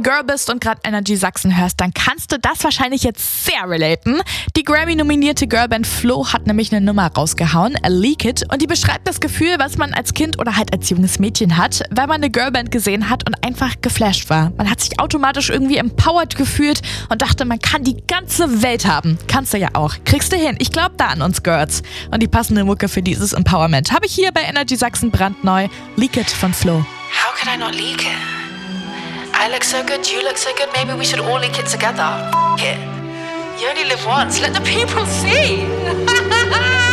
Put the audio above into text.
ein Girl bist und gerade Energy Sachsen hörst, dann kannst du das wahrscheinlich jetzt sehr relaten. Die Grammy-nominierte Girlband Flo hat nämlich eine Nummer rausgehauen, Leak It, und die beschreibt das Gefühl, was man als Kind oder halt als junges Mädchen hat, wenn man eine Girlband gesehen hat und einfach geflasht war. Man hat sich automatisch irgendwie empowered gefühlt und dachte, man kann die ganze Welt haben. Kannst du ja auch. Kriegst du hin. Ich glaube da an uns Girls. Und die passende Mucke für dieses Empowerment habe ich hier bei Energy Sachsen brandneu. Leak It von Flo. How could I not leak it? I look so good, you look so good, maybe we should all leak it together. F*** it. You only live once, let the people see.